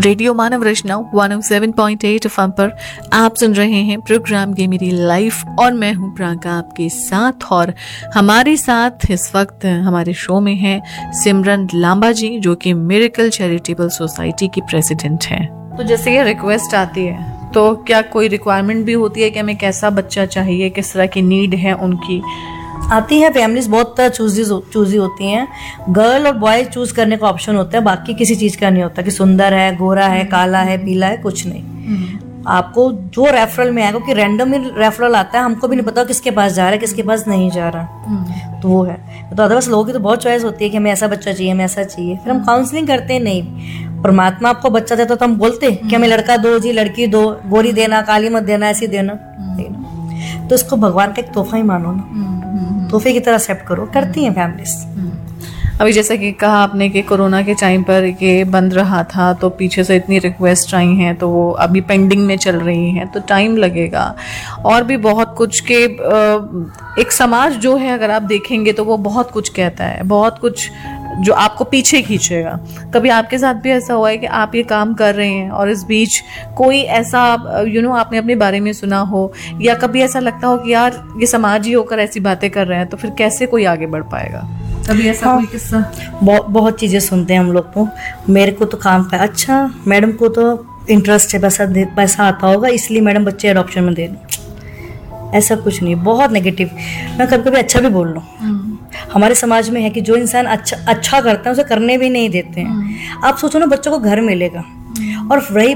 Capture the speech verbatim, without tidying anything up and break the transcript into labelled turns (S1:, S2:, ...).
S1: Radio मानव रचना एक सौ सात पॉइंट आठ एफएम पर आप सुन रहे हैं प्रोग्राम ये मेरी लाइफ और मैं हूं प्रियंका आपके साथ। और हमारे साथ इस वक्त हमारे शो में हैं सिमरन लांबा जी, जो कि मिरेकल चैरिटेबल सोसाइटी की प्रेसिडेंट हैं। तो जैसे ये रिक्वेस्ट आती है तो क्या कोई रिक्वायरमेंट भी होती है कि हमें कैसा बच्चा चाहिए, किस तरह की नीड है उनकी?
S2: आती हैं फैमिलीज बहुत चूजी चूजी होती हैं। गर्ल और बॉय चूज करने का ऑप्शन होता है, बाकी किसी चीज का नहीं होता कि सुंदर है, गोरा है, काला है, पीला है, कुछ नहीं। आपको जो रेफरल में आएगा, क्योंकि रैंडम ही रेफरल आता है, हमको भी नहीं पता किसके पास जा रहा है किसके पास नहीं जा रहा, तो वो है। तो अदरवाइज लोगों की तो बहुत चॉइस होती है कि हमें ऐसा बच्चा चाहिए, हमें ऐसा चाहिए, फिर हम काउंसलिंग करते हैं। नहीं, परमात्मा आपको बच्चा देता तो हम बोलते कि हमें लड़का दो जी, लड़की दो, गोरी देना, काली मत देना, ऐसी देना, देना। तो इसको भगवान का एक तोहफा ही मानो ना, तोहफे की तरह एक्सेप्ट करो। करती हैं फैमिलीज।
S1: अभी जैसा कि कहा आपने कि कोरोना के टाइम पर ये बंद रहा था, तो पीछे से इतनी रिक्वेस्ट आई हैं, तो वो अभी पेंडिंग में चल रही हैं, तो टाइम लगेगा। और भी बहुत कुछ के एक समाज जो है अगर आप देखेंगे तो वो बहुत कुछ कहता है, बहुत कुछ जो आपको पीछे खींचेगा। कभी आपके साथ भी ऐसा हुआ है कि आप ये काम कर रहे हैं और इस बीच कोई ऐसा यू नो आपने अपने बारे में सुना हो, या कभी ऐसा लगता हो कि यार ये समाज ही होकर ऐसी बातें कर रहे हैं, तो फिर कैसे कोई आगे बढ़ पाएगा? कभी ऐसा हाँ, कोई किस्सा?
S2: बहुत बहुत चीजें सुनते हैं हम लोग तो। मेरे को तो काम का अच्छा, मैडम को तो इंटरेस्ट है, पैसा पैसा आता होगा इसलिए मैडम बच्चे अडॉप्शन में दे दो। ऐसा कुछ नहीं, बहुत नेगेटिव। मैं कभी कभी अच्छा भी बोल लूँ। हमारे समाज में है कि जो इंसान अच्छा अच्छा करता है उसे करने भी नहीं देते हैं। आप सोचो ना, बच्चों को घर मिलेगा, और रही